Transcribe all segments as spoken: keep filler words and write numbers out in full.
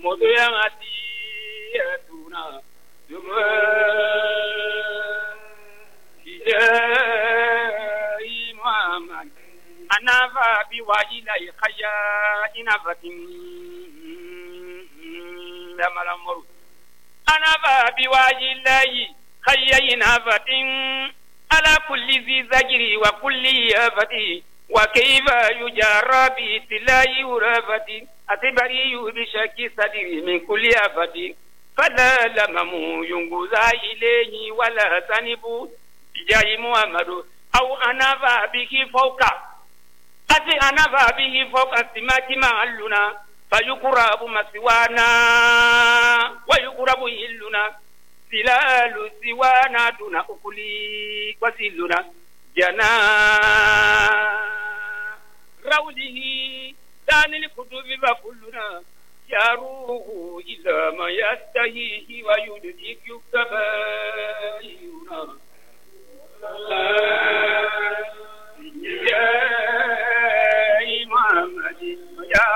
مضيعتي أتونا جاي محمد أنا فابي واجلا خيا إنفتي لما الأمر أنا فابي واجلا خيا إنفتي على كل ذي زجري وكل يافتي وكيف يجارى بإتلاء ورفتي أتبري بشك صدري من كل آفتي فلا لمم ينقذ إليه ولا تنبو بجاه محمد أو أنا فابه فوق أتي أنا فابه فوق السمات معلنا فيقرب مسوانا ويقرب إلنا سلال سوانا دون أكلي وسلنا جنا روله دان الكتب وكلنا يروه إلى ما يستهيه ويدرك كبائرنا يا محمد يا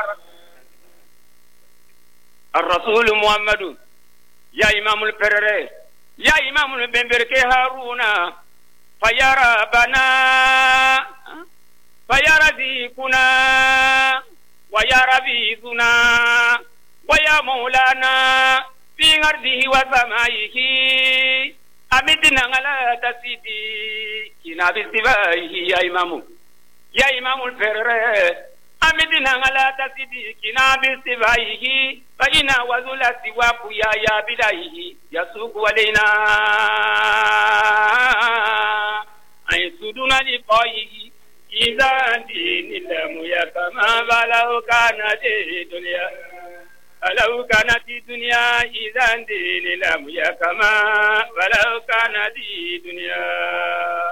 الرسول محمد يا إمام البرر يا إمام البنبرك هارون فيرى بنا فيرى ذيكنا ويرى بيذنا ويا مولانا في أرضه وسمائه أمدنا على تسيدي كنا بسبائه يا إمام يا إمام البرر أمدنا على تسيدي كنا بسبائه فإنا وذل سواك يا يا بدائه يسوق علينا أي سدنا لقائه إذا دين لم يكما فلو كانت الدنيا فلو كانت الدنيا إذا دين لم يكما فلو كانت الدنيا